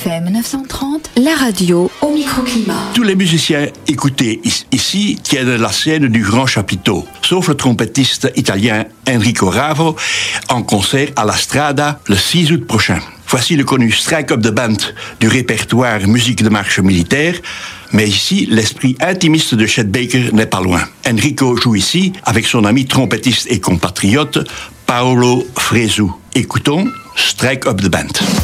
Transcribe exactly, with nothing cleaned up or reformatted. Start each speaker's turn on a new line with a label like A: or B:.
A: F M neuf cent trente, la radio au microclimat.
B: Tous les musiciens écoutés ici tiennent la scène du Grand Chapiteau, sauf le trompettiste italien Enrico Ravo, en concert à la Strada le six août prochain. Voici le connu Strike Up the Band du répertoire musique de marche militaire, mais ici, l'esprit intimiste de Chet Baker n'est pas loin. Enrico joue ici avec son ami trompettiste et compatriote Paolo Fresu. Écoutons Strike Up the Band.